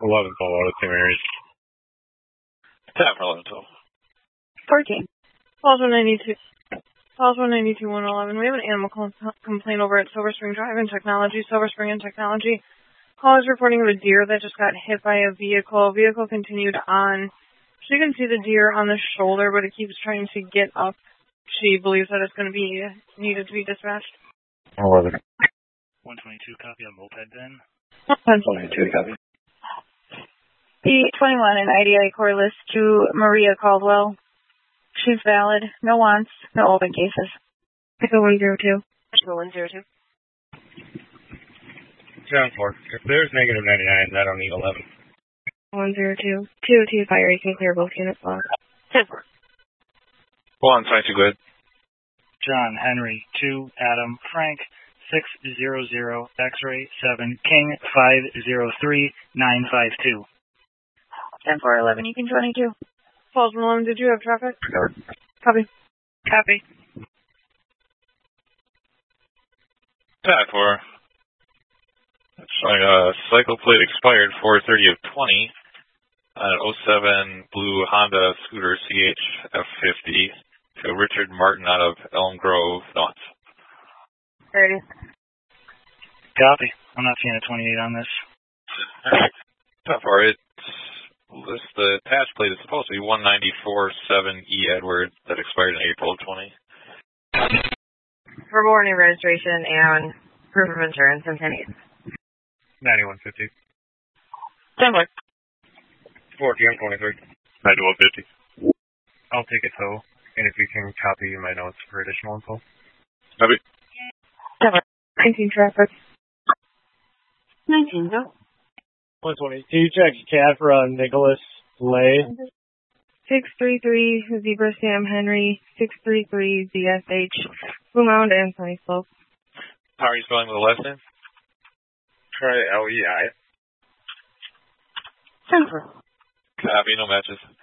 11-12 out of St. Mary's. Tap for 11-12. 14. Calls 192. Calls 192-111. We have an animal complaint over at Silver Spring Drive and Technology. Silver Spring and Technology. Call is reporting of a deer that just got hit by a vehicle. Vehicle continued on. She can see the deer on the shoulder, but it keeps trying to get up. She believes that it's going to be needed to be dispatched. 11. 122, copy on moped then. 122, copy. B21 and IDI Corliss to Maria Caldwell. She's valid. No wants. No open cases. Echo 102. Echo 102. John 4. If there's negative 99, I don't need 11. 102. 202 fire. You can clear both units off. 10-4. 122, good. John, Henry, 2, Adam, Frank, 600, X-ray, 7, King, 503, 952. 10-4-11, you can 22. Calls 111, did you have traffic? No. Copy. Copy. Tap for. Showing a cycle plate expired 4/30 of 20. An 07 blue Honda scooter CH F50 to Richard Martin out of Elm Grove, North. 30. Copy. I'm not seeing a 28 on this. Tap for it. The attached plate is supposed to be 194-7E Edward that expired in April of 20. For warning registration and proof of insurance and pennies. 9150. 10-4. 14, 23. 9150. I'll take it so. And if you can copy my notes for additional info. Copy. 10-4. 19 traffic. 19, go. 120. Can you check CAD for Nicholas Lay? 633 Zebra Sam Henry. 633 ZSH. Blue Mound and Sunny Slope. How are you spelling with the last name? Try LEI. 10-4. Copy, no matches.